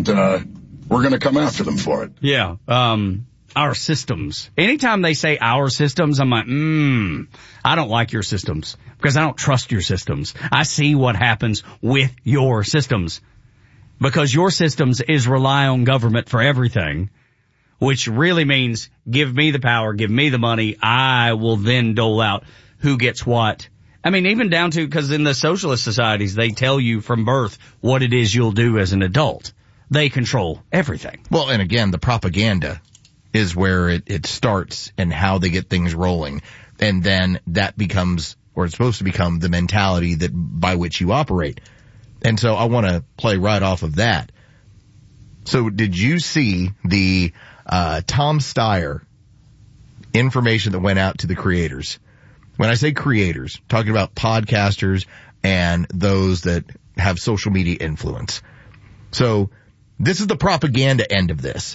we're going to come after them for it. Yeah. Our systems. Anytime they say our systems, I'm like, I don't like your systems because I don't trust your systems. I see what happens with your systems because your systems is rely on government for everything, which really means give me the power, give me the money. I will then dole out who gets what. I mean, even down to, because in the socialist societies, they tell you from birth what it is you'll do as an adult. They control everything. Well, and again, the propaganda is where it starts and how they get things rolling. And then that becomes, or it's supposed to become, the mentality that by which you operate. And so I want to play right off of that. So did you see the Tom Steyer information that went out to the creators? When I say creators, talking about podcasters and those that have social media influence. So this is the propaganda end of this.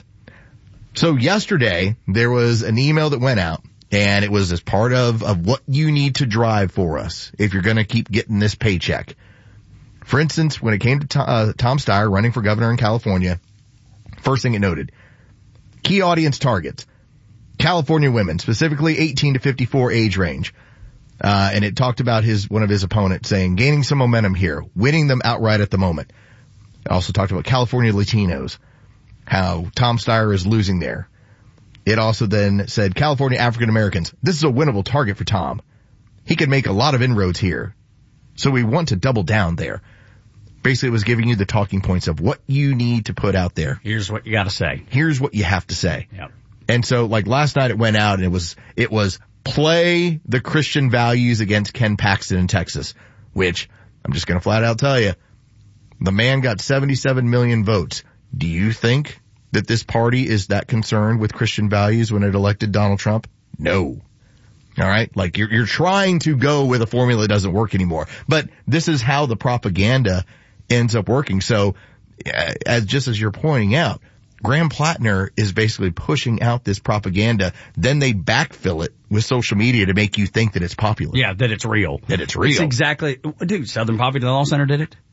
So yesterday, there was an email that went out, and it was as part of what you need to drive for us if you're going to keep getting this paycheck. For instance, when it came to Tom Steyer running for governor in California, first thing it noted, key audience targets, California women, specifically 18 to 54 age range. And it talked about one of his opponents saying, gaining some momentum here, winning them outright at the moment. It also talked about California Latinos, how Tom Steyer is losing there. It also then said California African Americans. This is a winnable target for Tom. He could make a lot of inroads here. So we want to double down there. Basically, it was giving you the talking points of what you need to put out there. Here's what you got to say. Here's what you have to say. Yep. And so, like last night, it went out and it was play the Christian values against Ken Paxton in Texas, which I'm just going to flat out tell you, the man got 77 million votes. Do you think that this party is that concerned with Christian values when it elected Donald Trump? No. All right. Like you're trying to go with a formula that doesn't work anymore, but this is how the propaganda ends up working. So as you're pointing out, Graham Plattner is basically pushing out this propaganda. Then they backfill it with social media to make you think that it's popular. Yeah, that it's real. That it's real. It's exactly, dude, Southern Poverty Law Center did it.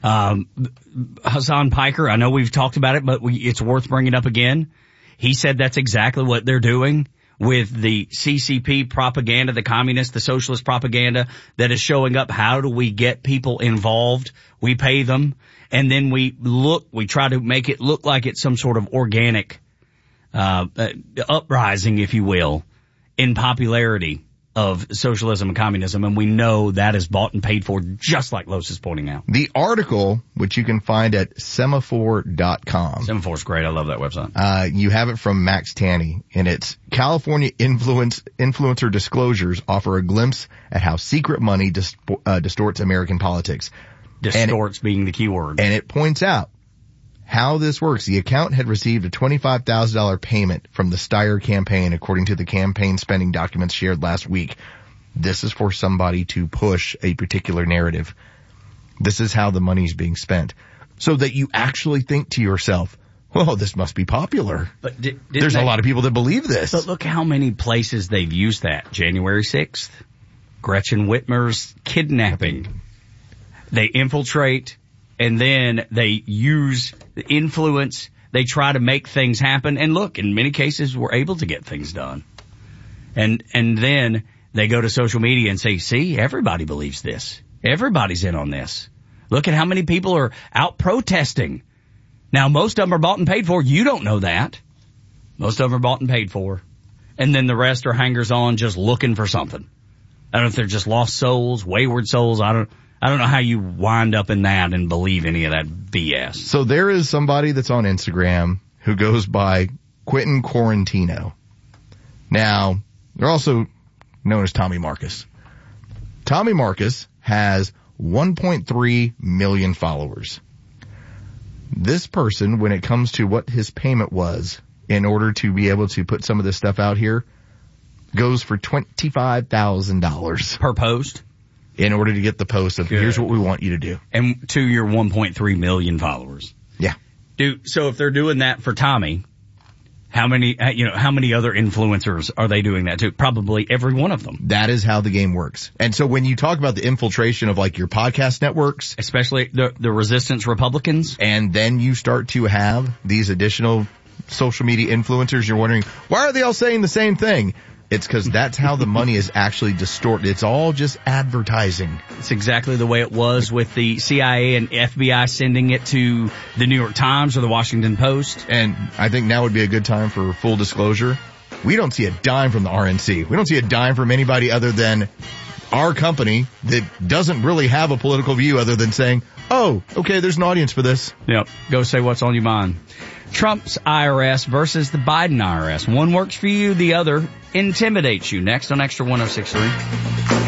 Hassan Piker, I know we've talked about it, but it's worth bringing up again. He said that's exactly what they're doing with the CCP propaganda, the communist, the socialist propaganda that is showing up. How do we get people involved? We pay them, and then we try to make it look like it's some sort of organic uprising, if you will, in popularity of socialism and communism, and we know that is bought and paid for, just like Los is pointing out. The article, which you can find at semaphore.com. Semaphore's great. I love that website. You have it from Max Tanney, and it's California influencer disclosures offer a glimpse at how secret money distorts American politics. Distorts being the key word. And it points out how this works. The account had received a $25,000 payment from the Steyer campaign, according to the campaign spending documents shared last week. This is for somebody to push a particular narrative. This is how the money's being spent. So that you actually think to yourself, well, this must be popular. But there's a lot of people that believe this. But look how many places they've used that. January 6th, Gretchen Whitmer's kidnapping. They infiltrate, and then they use the influence. They try to make things happen. And look, in many cases, we're able to get things done. And then they go to social media and say, see, everybody believes this. Everybody's in on this. Look at how many people are out protesting. Now, most of them are bought and paid for. You don't know that. Most of them are bought and paid for. And then the rest are hangers-on just looking for something. I don't know if they're just lost souls, wayward souls. I don't know how you wind up in that and believe any of that BS. So there is somebody that's on Instagram who goes by Quentin Quarantino. Now, they're also known as Tommy Marcus. Tommy Marcus has 1.3 million followers. This person, when it comes to what his payment was in order to be able to put some of this stuff out here, goes for $25,000 per post in order to get the post of here's what we want you to do. And to your 1.3 million followers. Yeah. Dude, so if they're doing that for Tommy, How many other influencers are they doing that to? Probably every one of them. That is how the game works. And so when you talk about the infiltration of like your podcast networks, especially the resistance Republicans, and then you start to have these additional social media influencers, you're wondering, why are they all saying the same thing? It's because that's how the money is actually distorted. It's all just advertising. It's exactly the way it was with the CIA and FBI sending it to the New York Times or the Washington Post. And I think now would be a good time for full disclosure. We don't see a dime from the RNC. We don't see a dime from anybody other than our company that doesn't really have a political view other than saying, oh, okay, there's an audience for this. Yep. Go say what's on your mind. Trump's IRS versus the Biden IRS. One works for you, the other intimidates you. Next on Extra 106.3.